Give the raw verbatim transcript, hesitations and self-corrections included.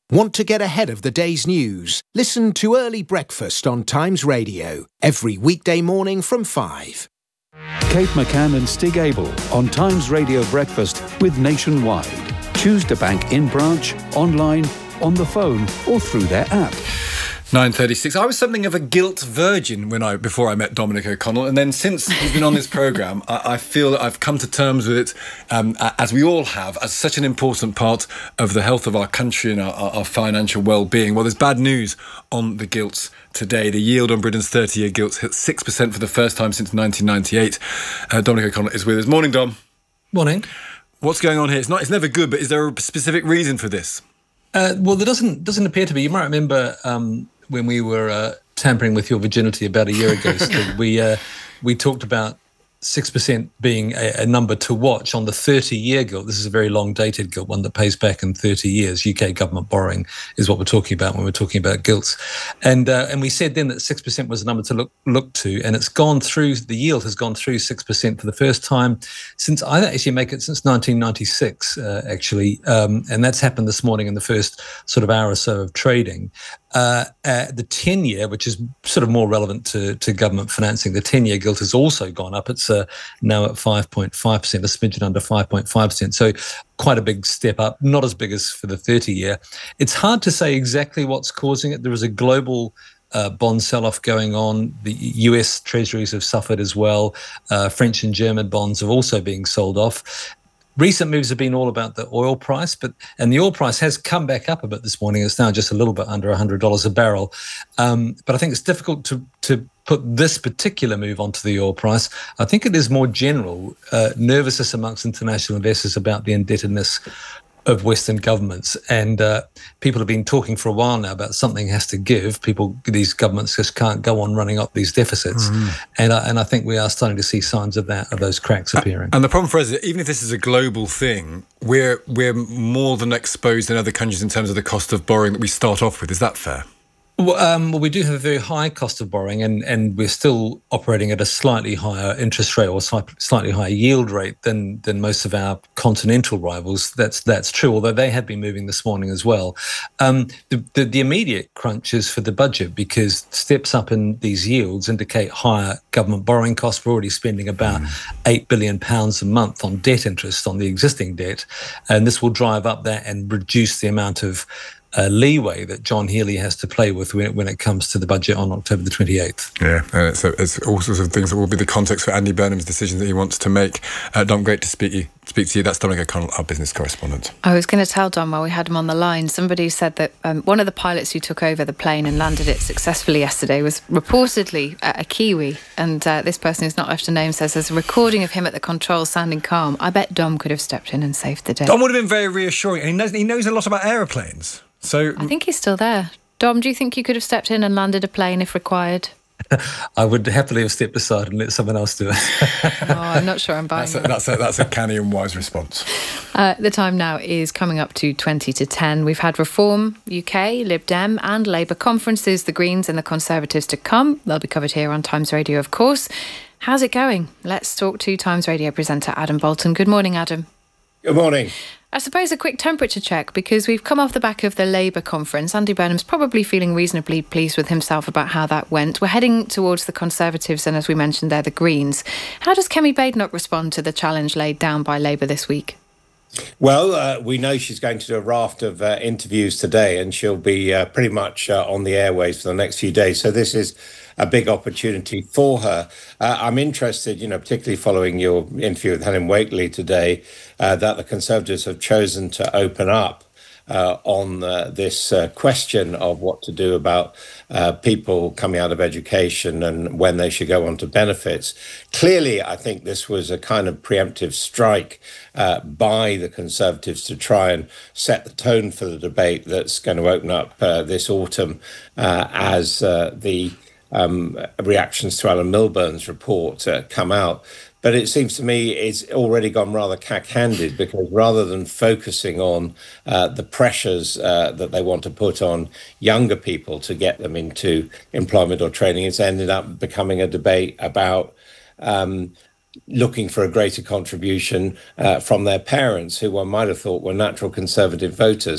Want to get ahead of the day's news? Listen to Early Breakfast on Times Radio, every weekday morning from five. Kate McCann and Stig Abel on Times Radio Breakfast with Nationwide. Choose to bank in branch, online, on the phone or through their app. nine thirty-six. I was something of a guilt virgin when I before I met Dominic O'Connell, and then since he's been on this programme, I, I feel that I've come to terms with it, um, as we all have, as such an important part of the health of our country and our, our financial well-being. Well, there's bad news on the gilts today. The yield on Britain's thirty-year gilts hit six percent for the first time since nineteen ninety-eight. Uh, Dominic O'Connell is with us. Morning, Dom. Morning. What's going on here? It's not. It's never good, but is there a specific reason for this? Uh, well, there doesn't doesn't appear to be. You might remember um, when we were uh, tampering with your virginity about a year ago, Steve, we uh, we talked about six percent being a, a number to watch on the thirty-year gilt. This is a very long-dated gilt, one that pays back in thirty years. U K government borrowing is what we're talking about when we're talking about gilts. And uh, and we said then that six percent was a number to look look to, and it's gone through, the yield has gone through six percent for the first time since, I actually make it since nineteen ninety-six, uh, actually, um, and that's happened this morning in the first sort of hour or so of trading. Uh, uh, the ten-year, which is sort of more relevant to, to government financing, the ten-year gilt has also gone up. It's uh, now at five point five percent, a smidgen under five point five percent. So quite a big step up, not as big as for the thirty-year. It's hard to say exactly what's causing it. There is a global uh, bond sell-off going on. The U S treasuries have suffered as well. Uh, French and German bonds have also been sold off. Recent moves have been all about the oil price, but and the oil price has come back up a bit this morning. It's now just a little bit under one hundred dollars a barrel. Um, but I think it's difficult to to put this particular move onto the oil price. I think it is more general uh, nervousness amongst international investors about the indebtedness of Western governments, and uh, people have been talking for a while now about something has to give. People, these governments just can't go on running up these deficits, mm. and I, and I think we are starting to see signs of that, of those cracks appearing. And the problem for us is, even if this is a global thing, we're we're more than exposed in other countries in terms of the cost of borrowing that we start off with. Is that fair? Well, um, well, we do have a very high cost of borrowing, and, and we're still operating at a slightly higher interest rate or slightly higher yield rate than than most of our continental rivals. That's that's true, although they have been moving this morning as well. Um, the, the, the immediate crunch is for the budget, because steps up in these yields indicate higher government borrowing costs. We're already spending about mm. eight billion pounds a month on debt interest on the existing debt, and this will drive up that and reduce the amount of Uh, leeway that John Healey has to play with when it, when it comes to the budget on October the twenty-eighth. Yeah, and it's, it's all sorts of things that will be the context for Andy Burnham's decision that he wants to make. Uh, Dom, great to speak, you, speak to you. That's Dominic O'Connell, our business correspondent. I was going to tell Dom while we had him on the line, somebody said that um, one of the pilots who took over the plane and landed it successfully yesterday was reportedly a, a Kiwi, and uh, this person who's not left a name says there's a recording of him at the controls sounding calm. I bet Dom could have stepped in and saved the day. Dom would have been very reassuring, and he knows, he knows a lot about aeroplanes. So I think he's still there. Dom, do you think you could have stepped in and landed a plane if required? I would happily have stepped aside and let someone else do it. Oh, I'm not sure I'm buying that's a, that. That's a, that's a canny and wise response. Uh, the time now is coming up to twenty to ten. We've had Reform U K, Lib Dem and Labour conferences, the Greens and the Conservatives to come. They'll be covered here on Times Radio, of course. How's it going? Let's talk to Times Radio presenter Adam Bolton. Good morning, Adam. Good morning. I suppose a quick temperature check, because we've come off the back of the Labour conference. Andy Burnham's probably feeling reasonably pleased with himself about how that went. We're heading towards the Conservatives and, as we mentioned there, the Greens. How does Kemi Badenoch respond to the challenge laid down by Labour this week? Well, uh, we know she's going to do a raft of uh, interviews today, and she'll be uh, pretty much uh, on the airwaves for the next few days. So this is a big opportunity for her. Uh, I'm interested, you know, particularly following your interview with Helen Wakely today, uh, that the Conservatives have chosen to open up uh, on uh, this uh, question of what to do about uh, people coming out of education and when they should go on to benefits. Clearly, I think this was a kind of preemptive strike uh, by the Conservatives to try and set the tone for the debate that's going to open up uh, this autumn uh, as uh, the Um, reactions to Alan Milburn's report uh, come out. But it seems to me it's already gone rather cack-handed, because rather than focusing on uh, the pressures uh, that they want to put on younger people to get them into employment or training, it's ended up becoming a debate about um, looking for a greater contribution uh, from their parents, who one might have thought were natural Conservative voters.